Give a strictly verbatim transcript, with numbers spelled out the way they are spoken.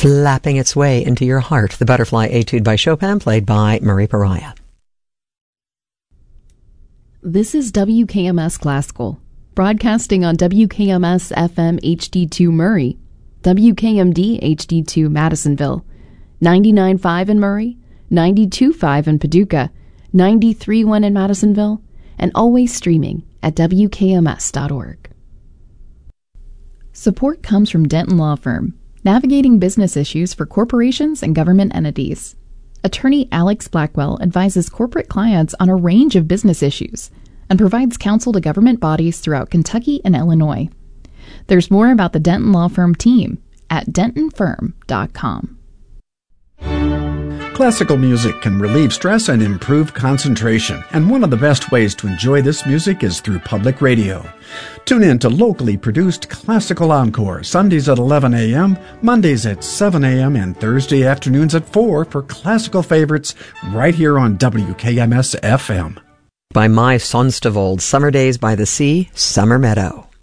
flapping its way into your heart. The Butterfly Etude by Chopin, played by Marie Pariah. This is W K M S Classical, broadcasting on W K M S F M H D two Murray, W K M D H D two Madisonville, ninety-nine point five in Murray, ninety-two point five in Paducah, ninety-three point one in Madisonville, and always streaming at W K M S dot org. Support comes from Denton Law Firm, navigating business issues for corporations and government entities. Attorney Alex Blackwell advises corporate clients on a range of business issues and provides counsel to government bodies throughout Kentucky and Illinois. There's more about the Denton Law Firm team at denton firm dot com. Classical music can relieve stress and improve concentration, and one of the best ways to enjoy this music is through public radio. Tune in to locally produced Classical Encore, Sundays at eleven a.m., Mondays at seven a.m., and Thursday afternoons at four for classical favorites right here on W K M S F M. By My Sonstavold, Summer Days by the Sea, Summer Meadow.